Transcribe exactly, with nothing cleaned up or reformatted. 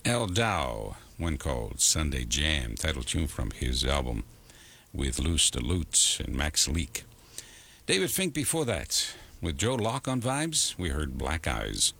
El Dow, one called Sunday Jam, title tune from his album with Luce the Lutz and Max Leak. David Fink before that. With Joe Locke on vibes, we heard Black Eyes.